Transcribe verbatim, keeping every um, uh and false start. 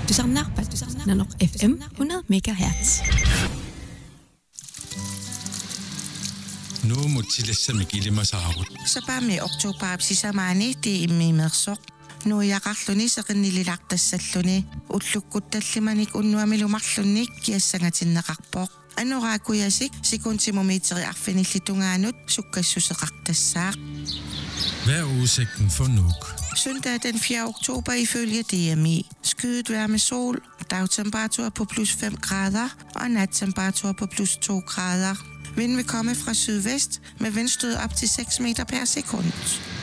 Tusanna Nanok F M hundrede megahertz. Nu må tillæse mig gilde mig saarut. Så bare med oktober sisamani det er med mersok. Nu er jeg rettlunni så kan lille lagtassalluni. Utlukkutallimanik unnuamilumarlunnik kiassanga tinnaqarpoq. Anoraakuyasik sekuntimeter arfinillitungaanut sukkassuseqartassaaq. Hvad er udsigten for Nuuk? Søndag den fjerde oktober ifølge D M I. Skyet vejr med sol, dagtemperatur på plus fem grader og nattemperatur på plus to grader. Vind vil komme fra sydvest med vindstød op til seks meter per sekund.